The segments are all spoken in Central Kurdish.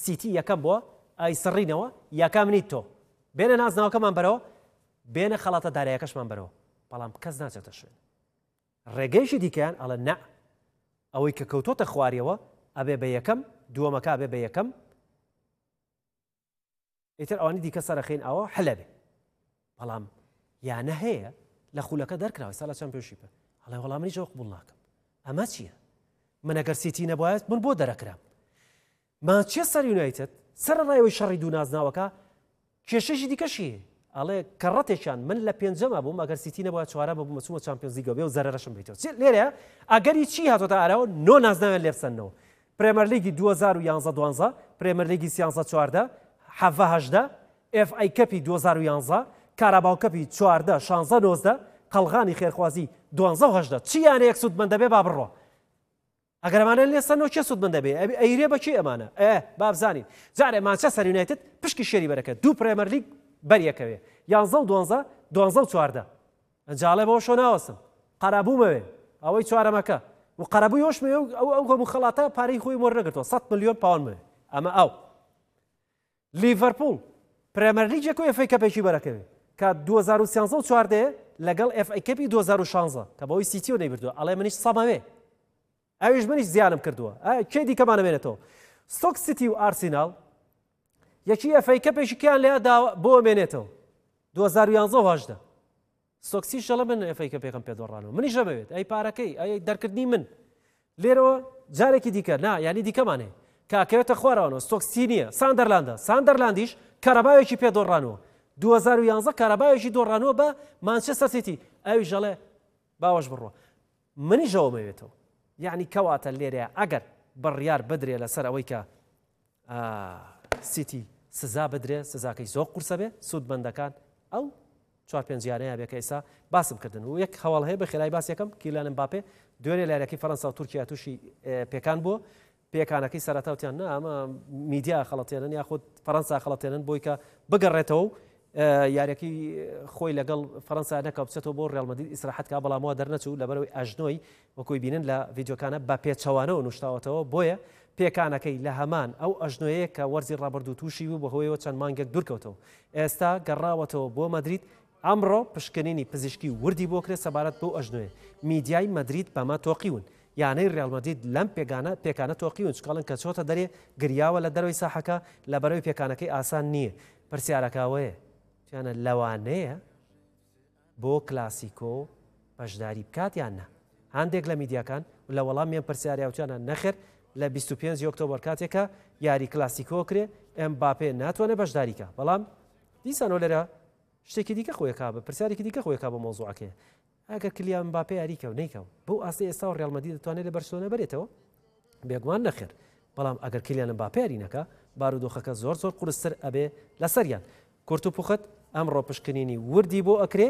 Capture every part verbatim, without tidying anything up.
سیتی یەکەم بووە ئای سڕینەوە یەکەم نیت تۆ بێنە نازناوەکەمان بەرەوە بێنە خەڵاتە دارایەکەشمان بەرەوە بەڵام کەس ناچێتە شوێن ڕێگەیشی دیکەیان ئەڵە نە ئەوەی کە کەوتۆتە خواریەوە ئەبێ بە یەکەم دووەمەکە ئەبێ بە یەکەم ئیتر ئەوانی دیکە سەرەخین ئەوە حلە بێ بەڵام یانە هەیە لە خولەکە دەرکراوە سا لە چەمپیۆنشیپە هەڵێ وەڵام منیش ئەوە قبوڵ ناکەم ئەمە چییە من ئەگەر سیتی نەبوایەت من بۆ دەرەکرام مانچێستەر یونایتد سەرڕایەوەی شەڕی دوو نازناوەکە کێشەشی دیکەشیە ئەڵێ کەڕەتێکیان من لە پێنجەمە بووم ئەگەر سیتی نەبووە چوارە ببوومە چوومە چامپیۆنز لیگەوە بێ و زەرەرەشم بێتەوە لێرە ئەگەری چی هاتۆتە ئارەوە نۆ نازناوێن لێبسەنەوە پرێمەر لیگی دوو هەزار و یانزە دوانزە پرێمەر لیگی سیانزە چواردە حەڤە هەژدە ئێف ئای کەپی دوو هەزار و یانزە کاراباو کەپی چواردە شانزە نۆزدە قەڵغانی خێرخوازی دوانزە و هەژدە چییانە یەک سوودمەند دەبێ با بڕۆ ئەگەر ئەمانە لێستەنەوە چێ سوودمەند دەبێ ئەیرێ بەچی ئەمانە ئێ با بزانین جارێ مانچەستەر یونایتد پشکی شێری بەرەکە دوو پرێمەر لیگ بەریەکەوێ یانزە و دوانزە دوانزە و چواردە ئەنجاڵێ بەوە شۆ ناوەسم قەرابوومەوێ ئەوەی چوارەمەکە و قەرەبووی هۆشمێ ئەو ئەو هەموو خەڵاتە پارەی خۆی وەرنەگرتەوە سەد ملیۆن پاوەندمێ ئەمە ئەو لیڤەرپوڵ پرێمەر لیگێک و ئێف ئای کەپێکی بەرەکەوێ کە دوو هەزار و سیانزە و چواردەیە لەگەڵ ئێف ئای کەپی دوو هەزار و شانزە کە بەوەی سیتیۆ نەیبردووە ئەڵێ منیش سەمەوێ ئەویش منیش زیانم کردووە کێ دیکەمانە بێنێتەوە ستۆک سیتی و ئارسینال یەکی ئێف ئای کەپێکی کیان لێ بۆ مێنێتەوە دوو هەزار و یانزە و هەژدە ستۆکسیش دەڵێ من ئێف ئای کەپێکم پێ دۆڕانەوە منیش ئەمەوێت ئەی پارەکەی ئەی دەرکردنی من لێرەوە جارێکی دیکە نا یعنی دیکەمانێ کاکەوێتە خوارەوەنەوە ستۆکسی نییە ساندەرلاندە ساندەرلاندیش کارەباوێکی پێ دۆڕانەوە دوو هەزار و یانزە کارەباوێکی دۆڕانەوە بە مانچێستەر سیتی ئەویش دەڵێ باوەش بڕۆ منیش ئەوەمەوێتەوە یعنی کەواتە لێرەیە ئەگەر بڕیار بدرێ لەسەر ئەوەی کە سیتی سزا بدرێ سزاکەی زۆر قورسە بێ سوودمەندەکان ئەو چوار پێنجیانەیە بێکە ئێستا باسم کردن و یەک هەواڵ هەیە بە خێرای باس یەکەم کیلیان ئەمباپێ دوێنێ لایەنەکەی فەرەنسا و تورکیا تووشی پێکان بووە پێکانەکەی سەرەتاوتیان نا ئەمە میدیا خەڵەتێنن یاخود فەرەنسا خەڵەتێنن بۆی کە بگەڕێتەوە و یاریەکی خۆی لەگەڵ فەرەنسا نەکە بچێتەوە بۆ ڕێڵ مەدرید ئیسراحەتکا بەڵامەوە دەرنەچوو لەبەرەوەی ئەژنۆی وەکوی بینن لە ڤیدیۆکانە بە پێچەوانەوە نوشتاوەتەوە بۆیە پێکانەکەی لە هەمان ئەو ئەژنۆیە کە وەرزی ڕابردوو تووشی بوو بەهۆیەوە چەند مانگێک دوورکەوتەوە ئێستا گەڕاوەتەوە بۆ مەدرید ئەمڕۆ پشکنینی پزیشکی وردی بۆ کرێت سەبارەت بۆ ئەژنۆیە میدیای مەدرید بەمە تۆقیون یانەی ڕێڵ مەدرید لەم پێکانە پێکانە تۆقیون چکاڵن کە چۆتە دەرێ گریاوە لە دەروی ساحەکە لە بەرەوەی پێکانەکەی ئاسان نییە پرسیارەکەوەیە چیانە لەوانەیە بۆ کلاسیکۆ بەشداری بکات یان نە هەندێک لە میدیاکان لە وەڵامیان پرسیاریاوتیانە نەخێر لە بیست و پێنج ئۆکتۆبەر کاتێکە یاری کلاسیکۆ کرێ ئەمباپێ ناتوانێت بەشداریکە بەڵام دیسانەوە لێرە شتێکی دیکە خۆیەکا بە پرسیارێکی دیکە خۆیەکا بە مۆزوعەکەی ئەگەر کلیان ئەمباپێ یاریکە و نیکە بۆ ئاستی ئێستا و ڕێڵ مەدرید دەتوانێت لە بەرسلۆنە بێتەوە بێگومان نەخێر بەڵام ئەگەر کلیان ئەمباپێ یارینەکە بارودۆخەکە زۆر زۆر قورستر ئەبێ لەسەریان کورت و پوخت ئەمڕۆ پشکنینی وردی بۆ ئەکرێ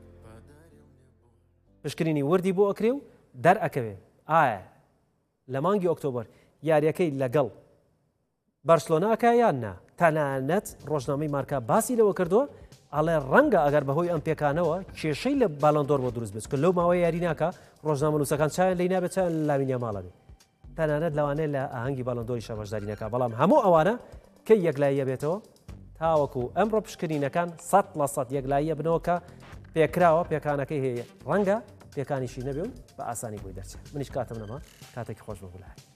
پشکنینی وردی بۆ ئەکرێ و دەرئەکەوێ ئایا لە مانگی ئۆکتۆبەر یاریەکەی لەگەڵ بەرسلۆناکە یان نا تەنانەت ڕۆژنامەی مارکا باسی لەوە کردووە ئەڵێ ڕەنگە ئەگەر بەهۆی ئەم پێکانەوە کێشەی لە باڵندۆر بۆ دروست بێت کە لەو ماوەی یاری ناکە ڕۆژنامە نووسەکان چیان لێی نابێت چیان لە لاوینیا ماڵە بێت تەنانەت لەوانەیە لە ئاهەنگی باڵندۆری شەبەشداری نەکا بەڵام هەموو ئەوانە کەی یەکلاییە بێتەوە تاوەکو ئەمڕۆ پشکنینەکان سەد لە سەد یەکلاییە بنەوە کە پێکراوە پێکانەکەی هەیە ڕەنگە پێکانیشی نەبێ و بە ئاسانی بۆی دەرچێت منیش کاتم نەما کاتێکی خۆش بۆ بڵای